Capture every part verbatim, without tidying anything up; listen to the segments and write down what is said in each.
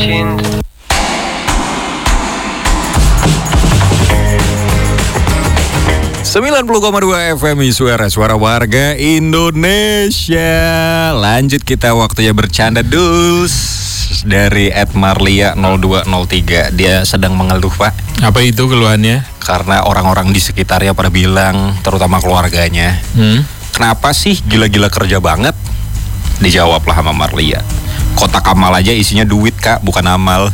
sembilan puluh koma dua F M Suara Suara Warga Indonesia. Lanjut kita waktunya bercanda dus. Dari Ed Marlia nol dua nol tiga. Dia sedang mengeluh, Pak. Apa itu keluhannya? Karena orang-orang di sekitarnya pada bilang, terutama keluarganya, hmm? Kenapa sih gila-gila kerja banget? Dijawablah sama Marlia, kotak amal aja isinya duit, Kak, bukan amal.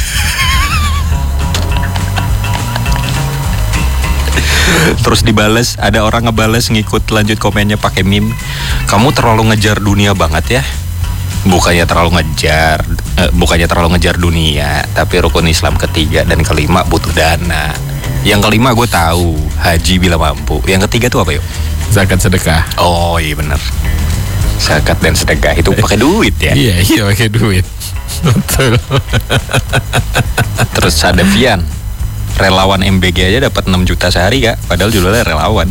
Terus dibales, ada orang ngebales ngikut lanjut komennya pakai meme. Kamu terlalu ngejar dunia banget ya. Bukannya terlalu ngejar, eh, bukannya terlalu ngejar dunia, tapi rukun Islam ketiga dan kelima butuh dana. Yang kelima gue tahu, haji bila mampu. Yang ketiga tuh apa yuk? Zakat sedekah. Oh iya benar. Zakat dan sedekah itu pakai duit ya? Iya iya pakai duit. Betul. Terus ada Vian. Relawan M B G aja dapat enam juta sehari, Kak. Padahal judulnya relawan.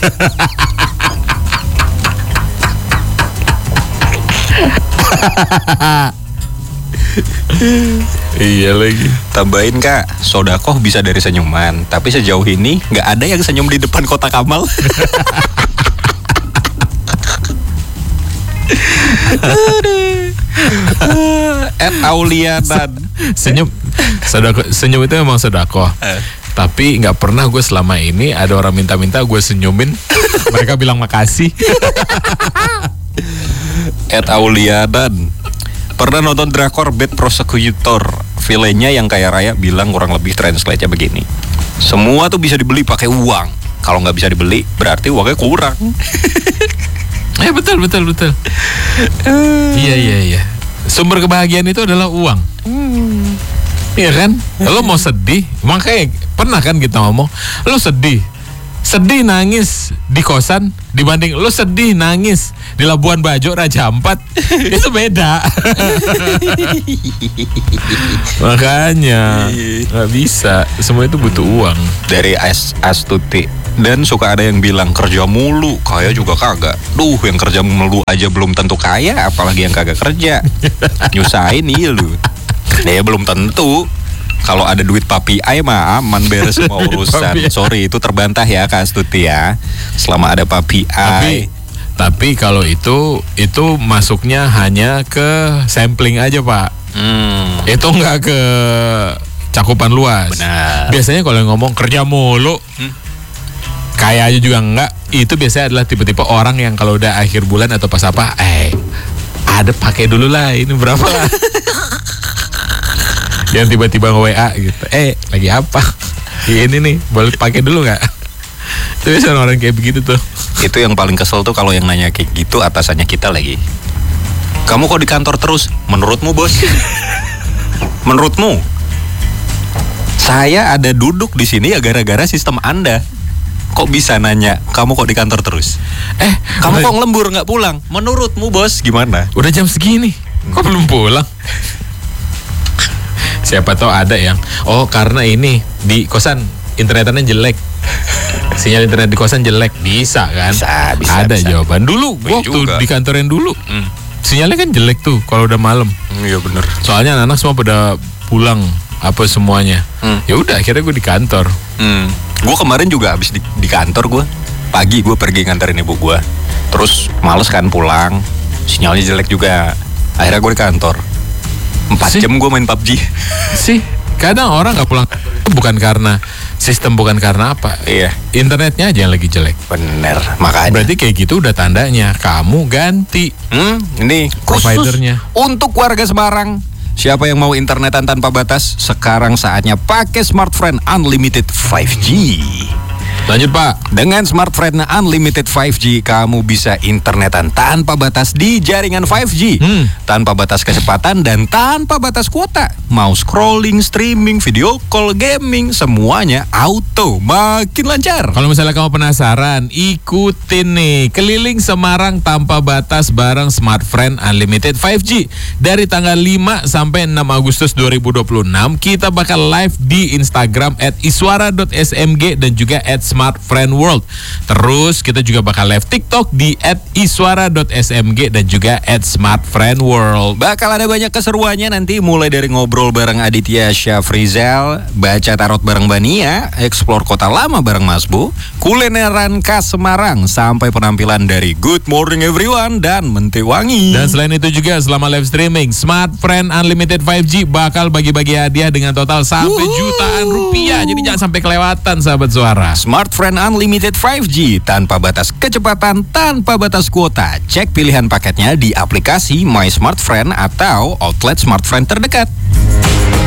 Iya lagi. Tambahin, Kak, sodakoh bisa dari senyuman. Tapi sejauh ini nggak ada yang senyum di depan kotak amal. Ed Aulianan. Senyum, sodako, senyum itu memang sodakoh. Eh. Tapi nggak pernah gue selama ini ada orang minta-minta gue senyumin, mereka bilang makasih. Ed Aulianan. Pernah nonton drakor Bad Prosecutor. Villainnya yang kaya raya bilang kurang lebih translate-nya begini. Semua tuh bisa dibeli pakai uang. Kalau nggak bisa dibeli, berarti uangnya kurang. Eh betul betul betul. Uh. Iya iya iya. Sumber kebahagiaan itu adalah uang. Hmm. Iya kan? Lo mau sedih, makanya pernah kan kita ngomong, lo sedih, sedih nangis di kosan dibanding lo sedih nangis di Labuan Bajo Raja Ampat, itu beda. Makanya nggak bisa, semua itu butuh uang. Dari As Astuti. Dan suka ada yang bilang kerja mulu, kaya juga kagak. Duh, yang kerja mulu aja belum tentu kaya, apalagi yang kagak kerja. Nyusahin nih lu. Ya belum tentu. Kalau ada duit papi ay mah aman beres semua urusan. Sorry, itu terbantah ya Kak Astuti ya. Selama ada papi ay. Tapi, tapi kalau itu itu masuknya hanya ke sampling aja, Pak. Hmm. Itu nggak ke cakupan luas. Benar. Biasanya kalau ngomong kerja mulu, hmm? Kaya aja juga enggak. Itu biasanya adalah tipe-tipe orang yang kalau udah akhir bulan atau pas apa, eh ada pakai dulu lah, ini berapa lah. Yang tiba-tiba nge-W A gitu, eh lagi apa? Ini nih, boleh pakai dulu nggak? Itu biasanya orang kayak begitu tuh. Itu yang paling kesel tuh kalau yang nanya kayak gitu atasannya kita lagi. Kamu kok di kantor terus? Menurutmu bos? Menurutmu? Saya ada duduk di sini ya gara-gara sistem Anda. Kok bisa nanya, kamu kok di kantor terus? Eh, kamu udah, kok ngelembur nggak pulang? Menurutmu bos gimana? Udah jam segini, kok hmm. belum pulang? Siapa tahu ada yang, oh karena ini di kosan internetannya jelek, sinyal internet di kosan jelek, bisa kan? Bisa, bisa. Ada bisa. Jawaban dulu, gua waktu juga di kantor yang dulu, hmm. sinyalnya kan jelek tuh kalau udah malam. Hmm, iya bener. Soalnya anak-anak semua pada pulang, apa semuanya. Hmm. Ya udah, akhirnya gue di kantor. Hmm. Gue kemarin juga abis di, di kantor gue. Pagi gue pergi nganterin ibu gue. Terus males kan pulang. Sinyalnya jelek juga. Akhirnya gue di kantor. Empat jam gue main P U B G. Sih, kadang orang gak pulang. Bukan karena sistem, bukan karena apa. Iya. Internetnya aja yang lagi jelek. Bener, makanya. Berarti kayak gitu udah tandanya kamu ganti. Hmm, ini providernya. Untuk warga Semarang. Siapa yang mau internetan tanpa batas? Sekarang saatnya pakai Smartfriend Unlimited lima G. Lanjut Pak. Dengan Smartfriend Unlimited lima G, kamu bisa internetan tanpa batas di jaringan lima G, hmm. tanpa batas kecepatan dan tanpa batas kuota. Mau scrolling, streaming, video call, gaming, semuanya auto, makin lancar. Kalau misalnya kamu penasaran, ikutin nih keliling Semarang tanpa batas bareng Smartfriend Unlimited lima G. Dari tanggal lima sampai enam Agustus dua ribu dua puluh enam, kita bakal live di Instagram at iswara dot s m g dan juga at Smart Friend World. Terus kita juga bakal live TikTok di at iswara dot s m g dan juga at Smart Friend World. Bakal ada banyak keseruannya nanti, mulai dari ngobrol bareng Aditya Syafrizal, baca tarot bareng Bania, explore kota lama bareng Mas Bu, kulineran khas Semarang, sampai penampilan dari Good Morning Everyone dan Mente Wangi. Dan selain itu juga selama live streaming, Smart Friend Unlimited lima G bakal bagi-bagi hadiah dengan total sampai Wuhu. jutaan rupiah. Jadi jangan sampai kelewatan sahabat suara. Smart Friend Unlimited lima G tanpa batas kecepatan, tanpa batas kuota. Cek pilihan paketnya di aplikasi My Smart Friend atau outlet Smart Friend terdekat.